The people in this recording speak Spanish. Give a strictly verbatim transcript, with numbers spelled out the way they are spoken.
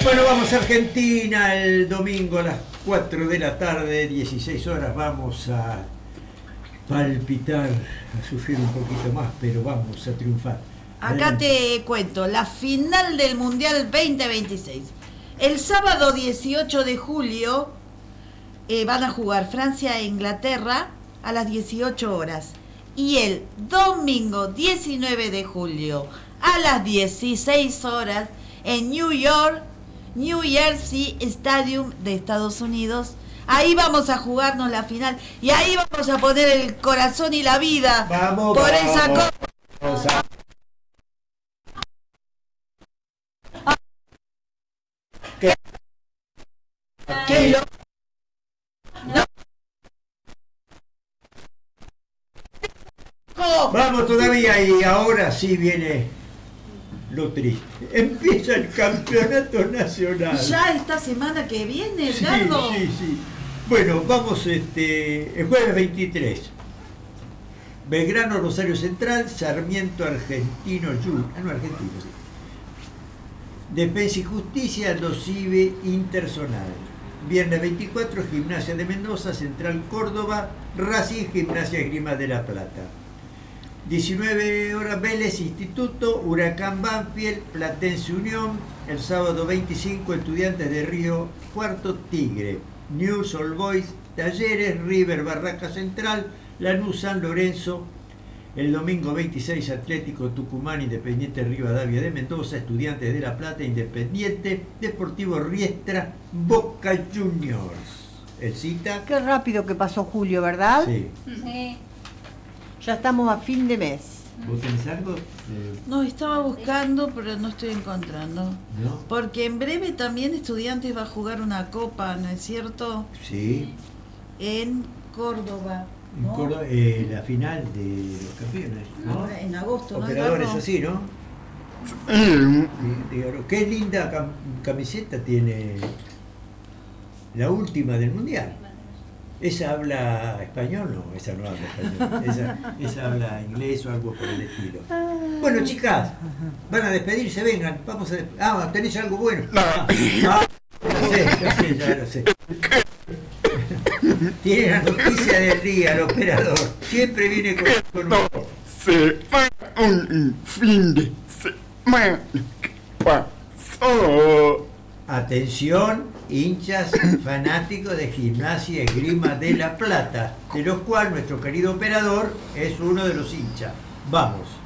Bueno, vamos a Argentina el domingo a las cuatro de la tarde, dieciséis horas. Vamos a palpitar, a sufrir un poquito más, pero vamos a triunfar. Acá Adelante. te cuento, la final del Mundial veinte veintiséis. El sábado dieciocho de julio eh, van a jugar Francia e Inglaterra a las dieciocho horas. Y el domingo diecinueve de julio a las dieciséis horas en New York, New Jersey Stadium de Estados Unidos. Ahí vamos a jugarnos la final y ahí vamos a poner el corazón y la vida Vamos, por vamos, esa copa. vamos a... ¿Qué? ¿Qué lo- No. Vamos todavía y ahora sí viene lo triste. Empieza el campeonato nacional. Ya esta semana que viene, Sí, Edgardo. sí, sí. Bueno, vamos este el jueves veintitrés. Belgrano, Rosario Central, Sarmiento, Argentino Junior. Ah, no, Argentino, sí. Defensa y Justicia, Dosive, Intersonal. Viernes veinticuatro, Gimnasia de Mendoza, Central Córdoba, Racing, Gimnasia Esgrima de La Plata. diecinueve horas, Vélez, Instituto, Huracán Banfield, Platense Unión. El sábado veinticinco, Estudiantes de Río Cuarto, Tigre. News All Boys, Talleres, River, Barraca Central, Lanús, San Lorenzo. El domingo veintiséis, Atlético Tucumán, Independiente Rivadavia de Mendoza, Estudiantes de La Plata, Independiente, Deportivo Riestra, Boca Juniors. El cita. Qué rápido que pasó julio, ¿verdad? Sí. Sí. Ya estamos a fin de mes. ¿Vos tenés algo? Eh, No, estaba buscando, pero no estoy encontrando. ¿No? Porque en breve también Estudiantes va a jugar una copa, ¿no es cierto? Sí. En Córdoba. En ¿no? Córdoba, eh, la final de los campeones, ¿no? Ahora en agosto, ¿no? Operadores Edgardo? así, ¿no? Sí, digamos, qué linda cam- camiseta tiene la última del mundial. ¿Esa habla español? No, esa no habla español. Esa, esa habla inglés o algo por el estilo. Bueno, chicas, van a despedirse, vengan, vamos a... desp- Ah, ¿tenés algo bueno? Ah, ah, ya sé, ya sé, ya lo sé. Tiene la noticia del día, el operador. Siempre viene con... con un... Se fue un fin de semana que pasó. Atención, hinchas fanáticos de Gimnasia y Esgrima de La Plata, de los cuales nuestro querido operador es uno de los hinchas. Vamos.